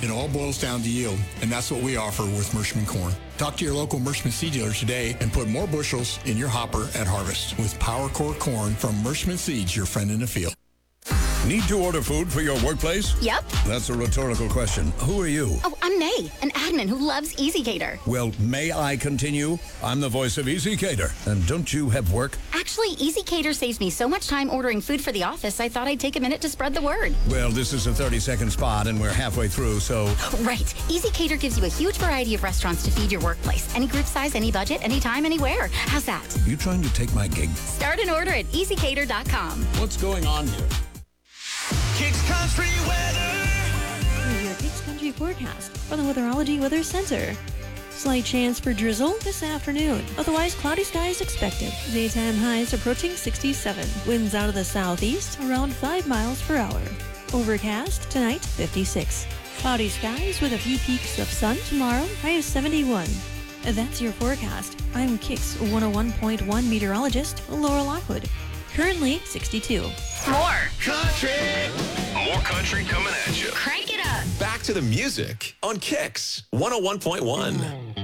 It all boils down to yield, and that's what we offer with Mershman Corn. Talk to your local Mershman seed dealer today and put more bushels in your hopper at harvest with Power Core Corn from Mershman Seeds, your friend in the field. Need to order food for your workplace? Yep. That's a rhetorical question. Who are you? Oh, I'm May, an admin who loves EasyCater. Well, may I continue? I'm the voice of EasyCater. And don't you have work? Actually, EasyCater saves me so much time ordering food for the office, I thought I'd take a minute to spread the word. Well, this is a 30-second spot, and we're halfway through, so... Right. EasyCater gives you a huge variety of restaurants to feed your workplace. Any group size, any budget, anytime, anywhere. How's that? You trying to take my gig? Start an order at easycater.com. What's going on here? Kicks Country Weather. Here's your Kicks Country forecast from the Weatherology Weather Center. Slight chance for drizzle this afternoon. Otherwise, cloudy skies expected. Daytime highs approaching 67. Winds out of the southeast around 5 miles per hour. Overcast tonight, 56. Cloudy skies with a few peaks of sun tomorrow, high of 71. That's your forecast. I'm Kicks 101.1 meteorologist Laura Lockwood. Currently 62. More Country. More country coming at you. Crank it up. Back to the music on Kicks 101.1.